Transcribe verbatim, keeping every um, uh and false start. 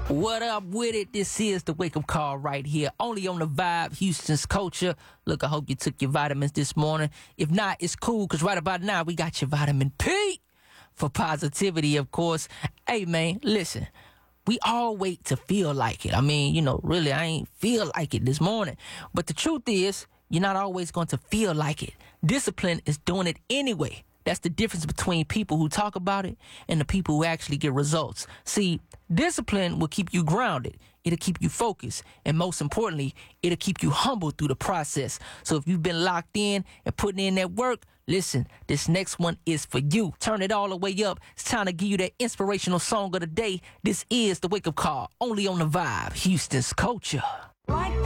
What up with it? This is the wake up call right here, only on the Vibe, Houston's culture. Look, I hope you took your vitamins this morning. If not, it's cool, because right about now, we got your vitamin P for positivity, of course. Hey, man, listen, we all wait to feel like it. I mean, you know, really, I ain't feel like it this morning. But the truth is, you're not always going to feel like it. Discipline is doing it anyway. That's the difference between people who talk about it and the people who actually get results. See, discipline will keep you grounded. It'll keep you focused. And most importantly, it'll keep you humble through the process. So if you've been locked in and putting in that work, listen, this next one is for you. Turn it all the way up. It's time to give you that inspirational song of the day. This is the wake up call, only on the Vibe, Houston's culture. Like